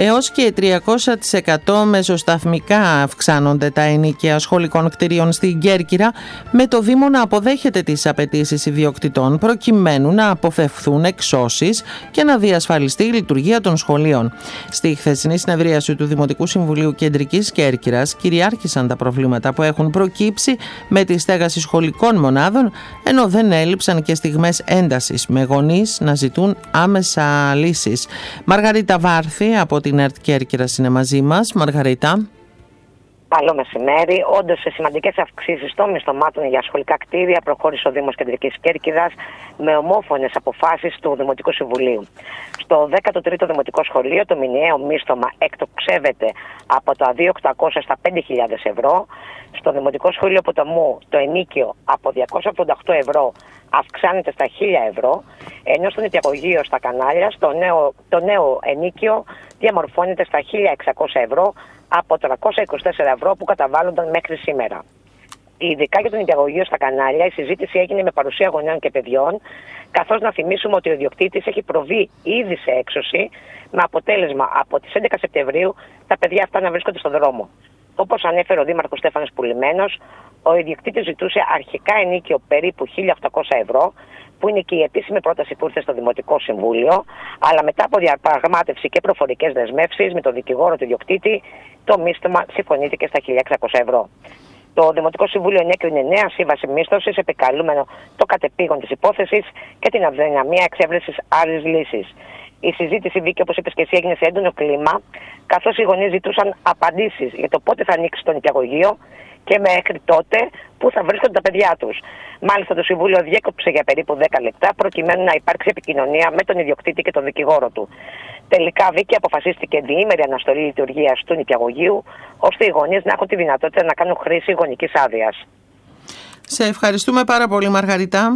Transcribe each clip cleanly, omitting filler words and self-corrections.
Έως και 300% μεσοσταθμικά αυξάνονται τα ενοίκια σχολικών κτηρίων στην Κέρκυρα, με το Δήμο να αποδέχεται τις απαιτήσεις ιδιοκτητών προκειμένου να αποφευθούν εξώσεις και να διασφαλιστεί η λειτουργία των σχολείων. Στη χθεσινή συνεδρίαση του Δημοτικού Συμβουλίου Κεντρικής Κέρκυρας κυριάρχησαν τα προβλήματα που έχουν προκύψει με τη στέγαση σχολικών μονάδων, ενώ δεν έλειψαν και στιγμές έντασης, με γονείς να ζητούν άμεσα λύσεις. Μαργαρίτα Βάρθη από την ΕΡΤ Κέρκυρας είναι μαζί μας. Μαργαρίτα. Καλό μεσημέρι. Όντως, σε σημαντικές αυξήσεις των μισθωμάτων για σχολικά κτίρια προχώρησε ο Δήμος Κεντρικής Κέρκυρας με ομόφωνες αποφάσεις του Δημοτικού Συμβουλίου. Στο 13ο Δημοτικό Σχολείο το μηνιαίο μίσθωμα εκτοξεύεται από τα 2.800 στα 5.000 ευρώ. Στο Δημοτικό Σχολείο Ποταμού το ενίκιο από 288 ευρώ αυξάνεται στα 1.000 ευρώ, ενώ στο νηπιαγωγείο στα Κανάλια το νέο ενίκιο διαμορφώνεται στα 1.600 ευρώ από 324 ευρώ που καταβάλλονταν μέχρι σήμερα. Ειδικά για το νηπιαγωγείο στα Κανάλια, η συζήτηση έγινε με παρουσία γονέων και παιδιών, καθώς να θυμίσουμε ότι ο ιδιοκτήτης έχει προβεί ήδη σε έξωση, με αποτέλεσμα από τις 11 Σεπτεμβρίου τα παιδιά αυτά να βρίσκονται στον δρόμο. Όπως ανέφερε ο Δήμαρχος Στέφανος Πουλημένος, ο ιδιοκτήτης ζητούσε αρχικά ενίκιο περίπου 1.800 ευρώ, που είναι και η επίσημη πρόταση που ήρθε στο Δημοτικό Συμβούλιο, αλλά μετά από διαπραγμάτευση και προφορικές δεσμεύσεις με τον δικηγόρο του ιδιοκτήτη, το μίσθωμα συμφωνήθηκε στα 1.600 ευρώ. Το Δημοτικό Συμβούλιο ενέκρινε νέα σύμβαση μίσθωσης, επικαλούμενο το κατεπήγον της υπόθεσης και την αδυναμία εξέβρεσης άλλης λύσης. Η συζήτηση, Βίκη, όπως είπες και εσύ, έγινε σε έντονο κλίμα, καθώς οι γονείς ζητούσαν απαντήσεις για το πότε θα ανοίξει το νηπιαγωγείο και μέχρι τότε πού θα βρίσκονται τα παιδιά τους. Μάλιστα, το Συμβούλιο διέκοψε για περίπου 10 λεπτά προκειμένου να υπάρξει επικοινωνία με τον ιδιοκτήτη και τον δικηγόρο του. Τελικά, Βίκη, αποφασίστηκε διήμερη αναστολή λειτουργίας του νηπιαγωγείου, ώστε οι γονείς να έχουν τη δυνατότητα να κάνουν χρήση γονικής άδειας. Σε ευχαριστούμε πάρα πολύ, Μαργαρίτα.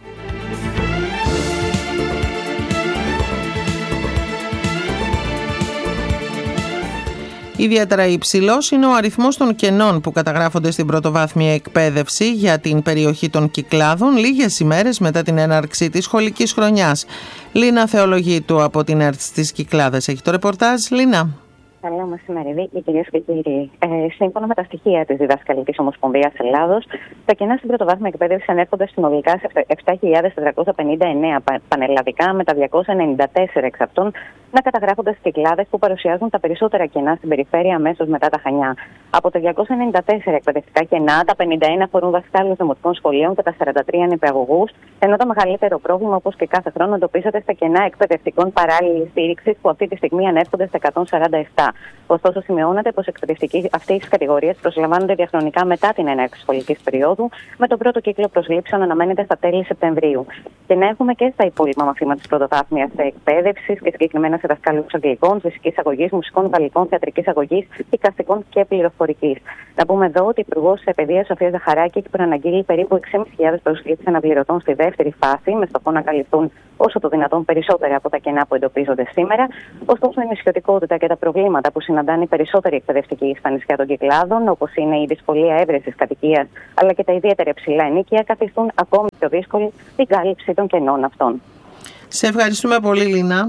Ιδιαίτερα υψηλός είναι ο αριθμός των κενών που καταγράφονται στην πρωτοβάθμια εκπαίδευση για την περιοχή των Κυκλάδων λίγες ημέρες μετά την έναρξη της σχολικής χρονιάς. Λίνα Θεολογίτου από την ΕΡΤ στις Κυκλάδες έχει το ρεπορτάζ. Λίνα. Καλό μεσημέρι, Βίκη, κυρίες και κύριοι. Σύμφωνα με τα στοιχεία της Διδασκαλικής Ομοσπονδίας Ελλάδος, τα κενά στην πρωτοβάθμια εκπαίδευση ανέρχονται συνολικά σε 7.459 πανελλαδικά, με τα 294 εξ αυτών να καταγράφονται στις Κυκλάδες, που παρουσιάζουν τα περισσότερα κενά στην περιφέρεια αμέσως μετά τα Χανιά. Από τα 294 εκπαιδευτικά κενά, τα 51 αφορούν δασκάλους δημοτικών σχολείων και τα 43 νηπιαγωγούς, ενώ το μεγαλύτερο πρόβλημα, όπως και κάθε χρόνο, εντοπίζεται στα κενά εκπαιδευτικών παράλληλης στήριξης, που αυτή τη στιγμή ανέρχονται στα 147. Ωστόσο, σημειώνεται πως εκπαιδευτικοί αυτές τις κατηγορίες προσλαμβάνονται διαχρονικά μετά την έναρξη σχολικής περίοδου, με τον πρώτο κύκλο προσλήψεων αναμένεται στα τέλη Σεπτεμβρίου. Και να έχουμε και στα υπόλοιπα μαθήματα της πρωτοβάθμιας εκπαίδευσης και συγκεκριμένα σε δασκάλους αγγλικών, φυσικής αγωγής, μουσικών, γαλλικών, θεατρικής αγωγής, δικαστικών και πληροφορικής. Να πούμε εδώ ότι η Υπουργός Παιδείας Σοφία Ζαχαράκη έχει προαναγγείλει περίπου 6.500 προσλήψεις αναπληρωτών στη δεύτερη φάση, με στόχο να καλυφθούν όσο το δυνατόν περισσότερα από τα κενά που εντοπίζονται σήμερα. Ωστόσο, η νησιωτικότητα και τα προβλήματα που συναντάνε οι περισσότεροι εκπαιδευτικοί στα νησιά των Κυκλάδων, όπως είναι η δυσκολία έβρεσης κατοικίας αλλά και τα ιδιαίτερα υψηλά ενοίκια, καθιστούν ακόμη πιο δύσκολη την κάλυψη των κενών αυτών. Σε ευχαριστούμε πολύ, Λίνα.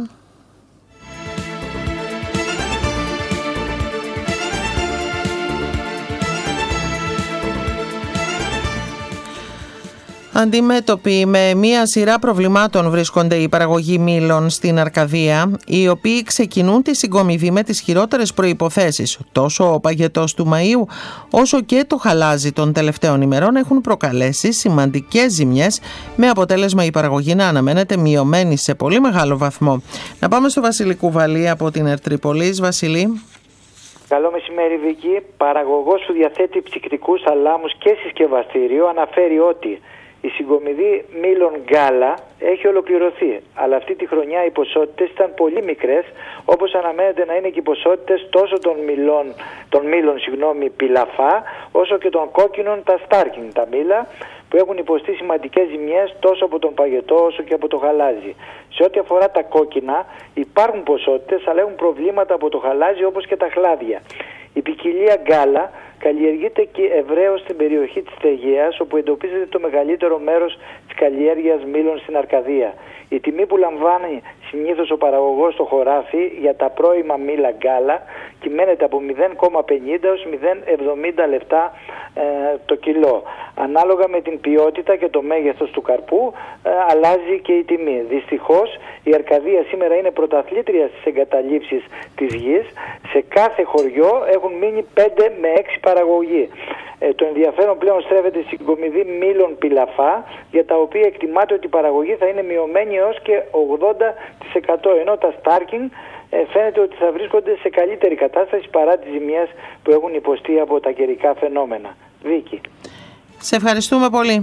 Αντιμέτωποι με μία σειρά προβλημάτων βρίσκονται οι παραγωγοί μήλων στην Αρκαδία, οι οποίοι ξεκινούν τη συγκομιδή με τις χειρότερες προϋποθέσεις. Τόσο ο παγετός του Μαΐου, όσο και το χαλάζι των τελευταίων ημερών έχουν προκαλέσει σημαντικές ζημιές, με αποτέλεσμα η παραγωγή να αναμένεται μειωμένη σε πολύ μεγάλο βαθμό. Να πάμε στο Βασίλη Κουβαλή από την ΕΡΤ Τρίπολης. Βασίλη. Καλό μεσημέρι, Βίκη. Παραγωγός που διαθέτει ψυκτικούς θαλάμους και συσκευαστήριο αναφέρει ότι η συγκομιδή μήλων γκάλα έχει ολοκληρωθεί, αλλά αυτή τη χρονιά οι ποσότητες ήταν πολύ μικρές, όπως αναμένεται να είναι και οι ποσότητες τόσο των μήλων πιλαφά, όσο και των κόκκινων τα στάρκινγκ, τα μήλα, που έχουν υποστεί σημαντικές ζημιές τόσο από τον παγετό όσο και από το χαλάζι. Σε ό,τι αφορά τα κόκκινα, υπάρχουν ποσότητες, αλλά έχουν προβλήματα από το χαλάζι όπως και τα χλάδια. Η ποικιλία γκάλα καλλιεργείται και ευρέως στην περιοχή της Αιγαίας, όπου εντοπίζεται το μεγαλύτερο μέρος της καλλιέργειας μήλων στην Αρκαδία. Η τιμή που λαμβάνει Συνήθως ο παραγωγός στο χωράφι για τα πρώιμα μήλα γκάλα κυμαίνεται από 0,50 έως 0,70 λεπτά το κιλό. Ανάλογα με την ποιότητα και το μέγεθος του καρπού αλλάζει και η τιμή. Δυστυχώς η Αρκαδία σήμερα είναι πρωταθλήτρια στις εγκαταλείψεις της γης. Σε κάθε χωριό έχουν μείνει 5 με 6 παραγωγοί. Το ενδιαφέρον πλέον στρέφεται στην συγκομιδή μήλων πιλαφά, για τα οποία εκτιμάται ότι η παραγωγή θα είναι μειωμένη έως και 80%, ενώ τα Starking φαίνεται ότι θα βρίσκονται σε καλύτερη κατάσταση παρά τις ζημιές που έχουν υποστεί από τα καιρικά φαινόμενα. Βίκη. Σε ευχαριστούμε πολύ.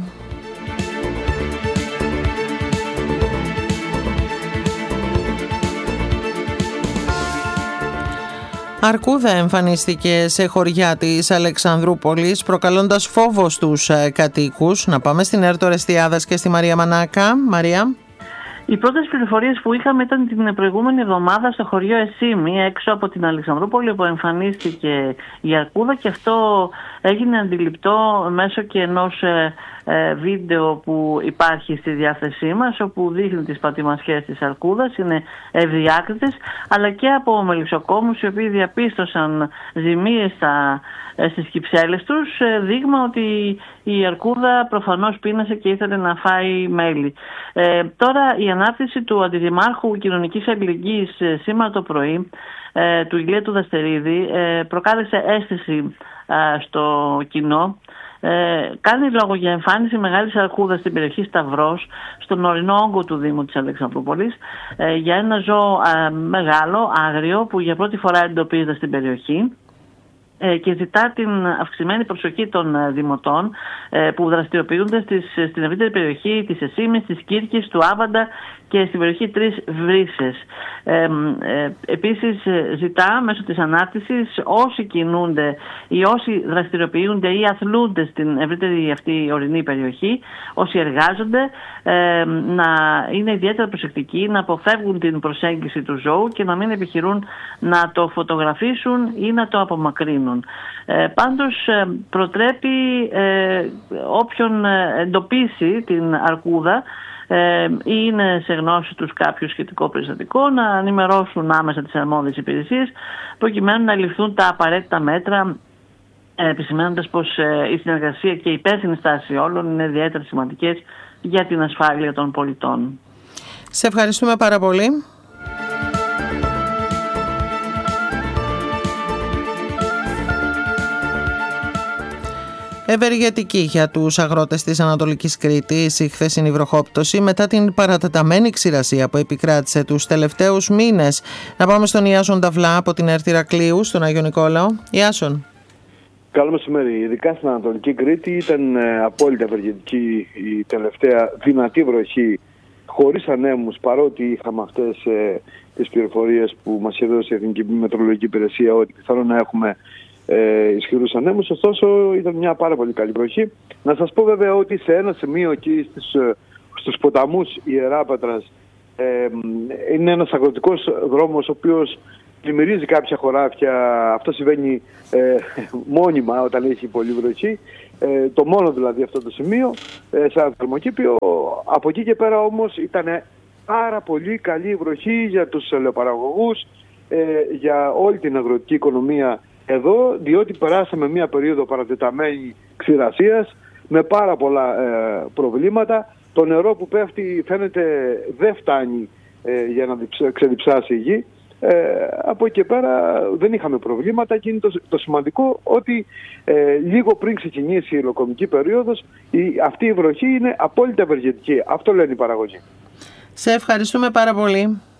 Αρκούδα εμφανίστηκε σε χωριά της Αλεξανδρούπολης, προκαλώντας φόβο στους κατοίκους. Να πάμε στην Έρτο Ρεστιάδας και στη Μαρία Μανάκα. Μαρία. Οι πρώτες πληροφορίες που είχαμε ήταν την προηγούμενη εβδομάδα στο χωριό Εσίμη, έξω από την Αλεξανδρούπολη, όπου εμφανίστηκε η αρκούδα, και αυτό έγινε αντιληπτό μέσω και ενός βίντεο που υπάρχει στη διάθεσή μας, όπου δείχνει τις πατημασιές της αρκούδας, είναι ευδιάκριτες, αλλά και από μελισσοκόμους οι οποίοι διαπίστωσαν ζημίες στις κυψέλες τους, δείγμα ότι η αρκούδα προφανώς πείνασε και ήθελε να φάει μέλι. Τώρα η ανάρτηση του Αντιδημάρχου Κοινωνικής Αλληλεγγύης σήμερα το πρωί, του Ηλία του Δαστερίδη, προκάλεσε αίσθηση στο κοινό. Κάνει λόγο για εμφάνιση μεγάλης αρκούδας στην περιοχή Σταυρός, στον ορεινό όγκο του Δήμου της Αλεξανδρούπολης, για ένα ζώο μεγάλο, άγριο, που για πρώτη φορά εντοπίζεται στην περιοχή, και ζητά την αυξημένη προσοχή των δημοτών που δραστηριοποιούνται στην ευρύτερη περιοχή της Εσίμης, της Κύρκης, του Άβαντα και στην περιοχή Τρεις Βρύσες. Επίσης ζητά μέσω της ανάρτησης όσοι κινούνται ή όσοι δραστηριοποιούνται ή αθλούνται στην ευρύτερη αυτή ορεινή περιοχή, όσοι εργάζονται, να είναι ιδιαίτερα προσεκτικοί, να αποφεύγουν την προσέγγιση του ζώου και να μην επιχειρούν να το φωτογραφίσουν ή να το απομακρύνουν. Πάντως προτρέπει όποιον εντοπίσει την αρκούδα ή είναι σε γνώση τους κάποιο σχετικό περιστατικό να ενημερώσουν άμεσα τις αρμόδιες υπηρεσίες, προκειμένου να ληφθούν τα απαραίτητα μέτρα, επισημαίνοντας πως η συνεργασία και η υπεύθυνη στάση όλων είναι ιδιαίτερα σημαντικές για την ασφάλεια των πολιτών. Σε ευχαριστούμε πάρα πολύ. Ευεργετική για τους αγρότες της Ανατολικής Κρήτης η χθεσινή βροχόπτωση μετά την παρατεταμένη ξηρασία που επικράτησε τους τελευταίους μήνες. Να πάμε στον Ιάσον Ταβλά από την Έρτη Ηρακλείου, στον Άγιο Νικόλαο. Ιάσον. Καλό μεσημέρι. Ειδικά στην Ανατολική Κρήτη ήταν απόλυτα ευεργετική η τελευταία δυνατή βροχή, χωρίς ανέμους, παρότι είχαμε αυτές τις πληροφορίες που μας έδωσε η Εθνική Μετεωρολογική Υπηρεσία ότι πιθανόν να έχουμε ισχυρούς ανέμους. Ωστόσο ήταν μια πάρα πολύ καλή βροχή. Να σας πω βέβαια ότι σε ένα σημείο εκεί στους ποταμούς Ιεράπατρας είναι ένας αγροτικός δρόμος ο οποίος πλημμυρίζει κάποια χωράφια. Αυτό συμβαίνει μόνιμα όταν έχει πολύ βροχή. Το μόνο δηλαδή αυτό το σημείο σε ένα θερμοκήπιο. Από εκεί και πέρα όμως ήταν πάρα πολύ καλή βροχή για τους ελαιοπαραγωγούς, για όλη την αγροτική οικονομία εδώ, διότι περάσαμε μια περίοδο παρατεταμένη ξηρασίας με πάρα πολλά προβλήματα. Το νερό που πέφτει φαίνεται δεν φτάνει για να ξεδιψάσει η γη. Από εκεί και πέρα δεν είχαμε προβλήματα και είναι το σημαντικό ότι λίγο πριν ξεκινήσει η υλοκομική περίοδος αυτή η βροχή είναι απόλυτα ευεργετική. Αυτό λένε οι παραγωγοί. Σε ευχαριστούμε πάρα πολύ.